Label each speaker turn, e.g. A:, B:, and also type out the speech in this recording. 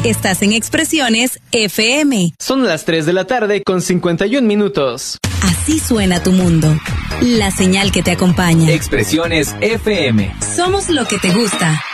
A: Estás en Expresiones FM.
B: Son las 3 de la tarde con 51 minutos.
A: Así suena tu mundo. La señal que te acompaña.
C: Expresiones FM.
A: Somos lo que te gusta.